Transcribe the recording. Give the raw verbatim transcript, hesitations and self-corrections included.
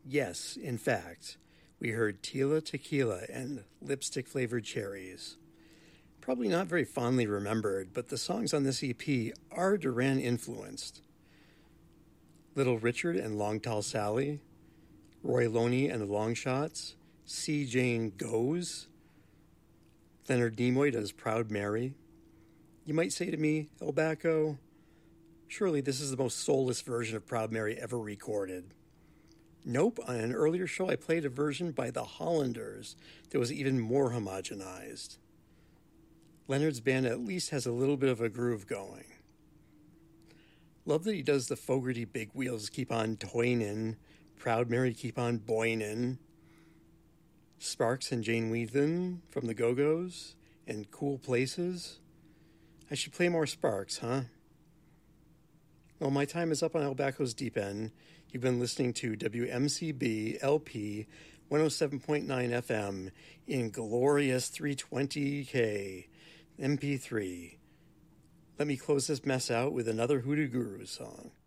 Yes, in fact, we heard Tila Tequila and Lipstick Flavored Cherries. Probably not very fondly remembered, but the songs on this E P are Duran influenced. Little Richard and Long Tall Sally, Roy Loney and the Longshots, C. Jane Goes, Leonard Nimoy does Proud Mary. You might say to me, El Bacco, surely this is the most soulless version of Proud Mary ever recorded. Nope, on an earlier show I played a version by the Hollanders that was even more homogenized. Leonard's band at least has a little bit of a groove going. Love that he does the Fogerty Big Wheels Keep On Toynin', Proud Mary Keep On Boynin', Sparks and Jane Wiedlin from the Go-Go's, and Cool Places. I should play more Sparks, huh? Well, my time is up on El Bacco's Deep End. You've been listening to W M C B L P one oh seven point nine F M in glorious three twenty K M P three. Let me close this mess out with another Hoodoo Guru song.